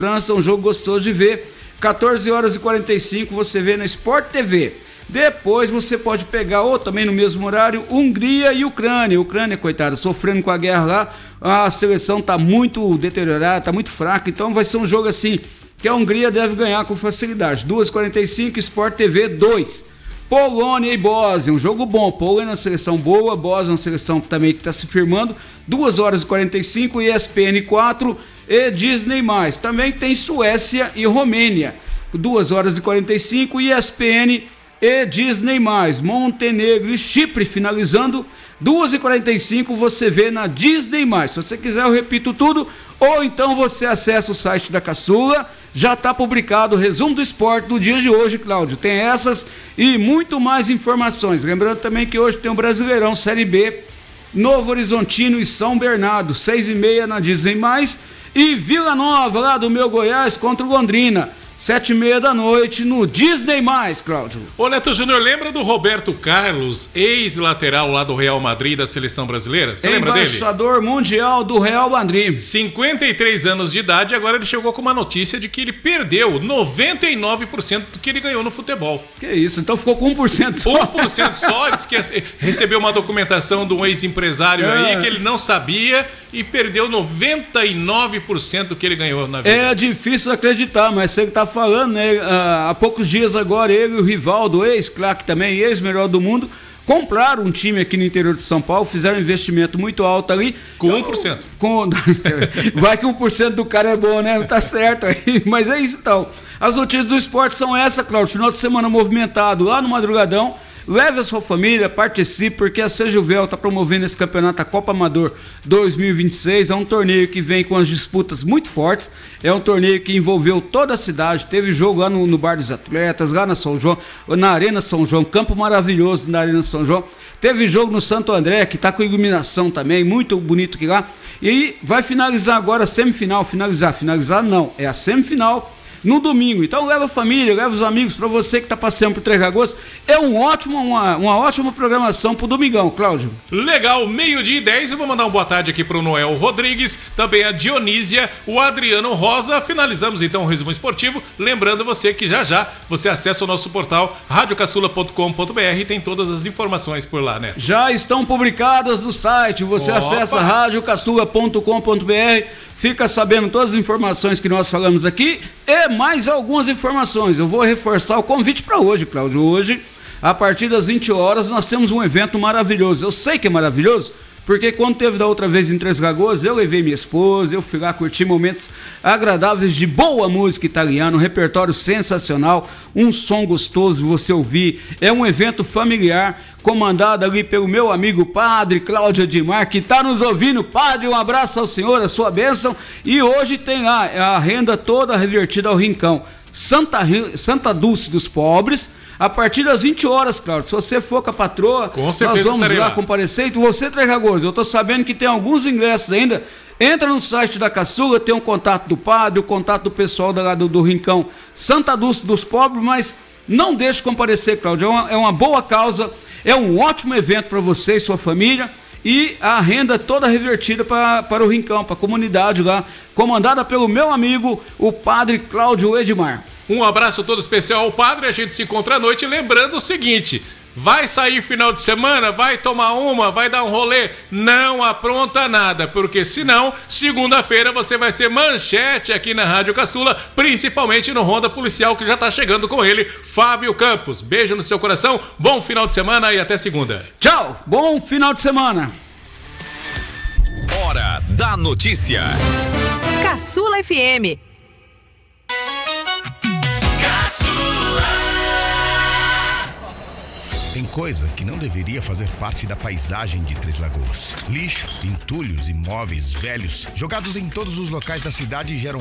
um jogo gostoso de ver. 14h45 você vê na Sport TV. Depois você pode pegar, ou também no mesmo horário, Hungria e Ucrânia. Ucrânia, coitada, sofrendo com a guerra lá, a seleção está muito deteriorada, está muito fraca, então vai ser um jogo assim, que a Hungria deve ganhar com facilidade. 2h45, Sport TV 2. Polônia e Bósnia, um jogo bom. Polônia é uma seleção boa, Bósnia é uma seleção também que está se firmando. 2h45, ESPN 4 e Disney+. Também tem Suécia e Romênia. 2h45, ESPN e Disney+. Montenegro e Chipre finalizando. 2h45 você vê na Disney+. Se você quiser eu repito tudo, ou então você acessa o site da Caçula. Já está publicado o resumo do esporte do dia de hoje, Cláudio. Tem essas e muito mais informações. Lembrando também que hoje tem o Brasileirão Série B, Novo Horizontino e São Bernardo, 6h30 na Disney+. E Vila Nova, lá do meu Goiás, contra o Londrina. 7h30 da noite no Disney+, Cláudio. Ô Neto Júnior, lembra do Roberto Carlos, ex-lateral lá do Real Madrid da seleção brasileira? Você lembra dele? Embaixador mundial do Real Madrid. 53 anos de idade, agora ele chegou com uma notícia de que ele perdeu 99% do que ele ganhou no futebol. Que isso, então ficou com 1% só. 1% só, disse que recebeu uma documentação de um ex-empresário aí que ele não sabia e perdeu 99% do que ele ganhou na vida. É difícil acreditar, mas você tá falando, né? Há poucos dias agora, ele e o Rivaldo, ex-craque também, ex-melhor do mundo, compraram um time aqui no interior de São Paulo, fizeram um investimento muito alto ali. Com 1%. Vai que 1% do cara é bom, né? Tá certo aí, mas é isso então. As notícias do esporte são essa, Cláudio. Final de semana movimentado lá no Madrugadão. Leve a sua família, participe, porque a Sejuvel está promovendo esse campeonato, a Copa Amador 2026. É um torneio que vem com as disputas muito fortes. É um torneio que envolveu toda a cidade. Teve jogo lá no Bar dos Atletas, lá na São João, na Arena São João, campo maravilhoso na Arena São João. Teve jogo no Santo André, que está com iluminação também, muito bonito que lá. E vai finalizar agora a semifinal. Finalizar não, é a semifinal. No domingo, então leva a família, leva os amigos, para você que está passeando por Três Lagoas, é uma ótima programação pro domingão, Cláudio. Legal, 12h10, eu vou mandar uma boa tarde aqui pro Noel Rodrigues, também a Dionísia, o Adriano Rosa. Finalizamos então o resumo esportivo, lembrando você que já você acessa o nosso portal radiocaçula.com.br e tem todas as informações por lá, né? Já estão publicadas no site, você acessa radiocaçula.com.br, fica sabendo todas as informações que nós falamos aqui e mais algumas informações. Eu vou reforçar o convite para hoje, Cláudio. Hoje, a partir das 20 horas, nós temos um evento maravilhoso. Eu sei que é maravilhoso, porque quando teve da outra vez em Três Lagoas, eu levei minha esposa, eu fui lá curtir momentos agradáveis de boa música italiana, um repertório sensacional, um som gostoso de você ouvir. É um evento familiar, comandado ali pelo meu amigo Padre Cláudio Edmar, que está nos ouvindo. Padre, um abraço ao senhor, a sua bênção. E hoje tem lá a renda toda revertida ao Rincão Santa Dulce dos Pobres, a partir das 20 horas, Cláudio. Se você for com a patroa, nós vamos lá comparecer. E você, Três Lagoas, eu estou sabendo que tem alguns ingressos ainda. Entra no site da Caçula, tem o contato do padre, o contato do pessoal do Rincão Santa Dulce dos Pobres, mas não deixe de comparecer, Cláudio. É uma boa causa, é um ótimo evento para você e sua família. E a renda toda revertida para o Rincão, para a comunidade lá, comandada pelo meu amigo, o Padre Cláudio Edmar. Um abraço todo especial ao padre, a gente se encontra à noite, lembrando o seguinte: vai sair final de semana, vai tomar uma, vai dar um rolê, não apronta nada, porque senão, segunda-feira você vai ser manchete aqui na Rádio Caçula, principalmente no Ronda Policial, que já tá chegando com ele, Fábio Campos. Beijo no seu coração, bom final de semana e até segunda. Tchau, bom final de semana. Hora da notícia. Caçula FM. Tem coisa que não deveria fazer parte da paisagem de Três Lagoas. Lixo, entulhos e móveis velhos jogados em todos os locais da cidade geram